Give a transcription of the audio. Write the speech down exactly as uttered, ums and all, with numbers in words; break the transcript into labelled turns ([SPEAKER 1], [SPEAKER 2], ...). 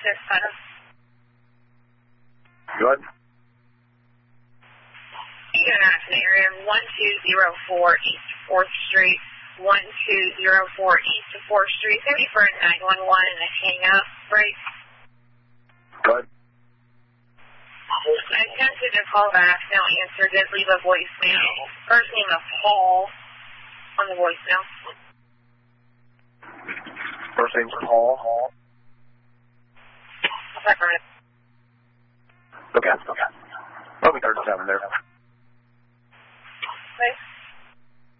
[SPEAKER 1] six, Tyler.
[SPEAKER 2] Go ahead.
[SPEAKER 1] International area, one two zero four East fourth Street, one two zero four East fourth Street. Maybe for a nine one one and a hang up break.
[SPEAKER 2] Go ahead.
[SPEAKER 1] I attempted to call back, no answer, did leave a voicemail. First name of Paul on the voicemail.
[SPEAKER 2] First name's Paul.
[SPEAKER 1] That's right.
[SPEAKER 2] Okay, okay. Let me thirty-seven there.
[SPEAKER 1] Okay.